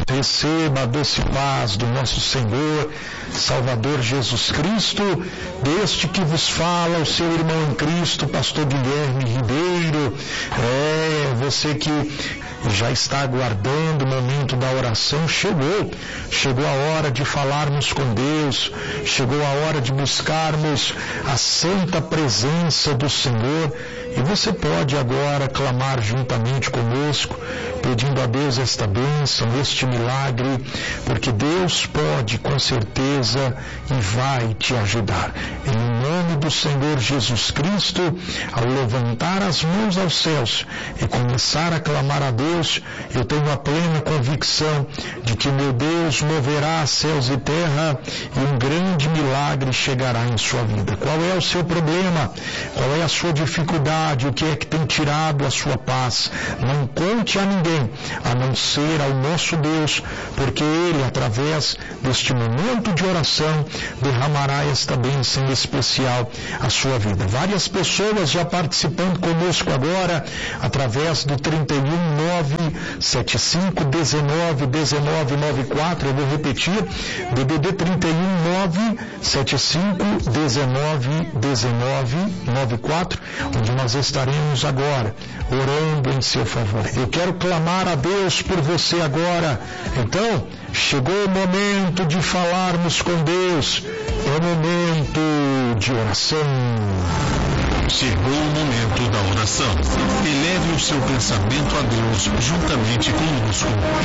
Receba a doce paz do nosso Senhor, Salvador Jesus Cristo, deste que vos fala o seu irmão em Cristo, pastor Guilherme Ribeiro. Você que já está aguardando o momento da oração, chegou a hora de falarmos com Deus, chegou a hora de buscarmos a santa presença do Senhor, e você pode agora clamar juntamente conosco, pedindo a Deus esta bênção, este milagre, porque Deus pode com certeza e vai te ajudar. Em nome do Senhor Jesus Cristo, ao levantar as mãos aos céus e começar a clamar a Deus, eu tenho a plena convicção de que meu Deus moverá céus e terra e um grande milagre chegará em sua vida. Qual é o seu problema? Qual é a sua dificuldade? O que é que tem tirado a sua paz? Não conte a ninguém, a não ser ao nosso Deus, porque Ele, através deste momento de oração, derramará esta bênção especial à sua vida. Várias pessoas já participando conosco agora, através do 31975191994, eu vou repetir, DDD 31975191994, onde nós estaremos agora orando em seu favor. Eu quero clamar a Deus por você agora. Então, chegou o momento de falarmos com Deus. É o momento de oração. Chegou o momento da oração. Eleve o seu pensamento a Deus juntamente conosco.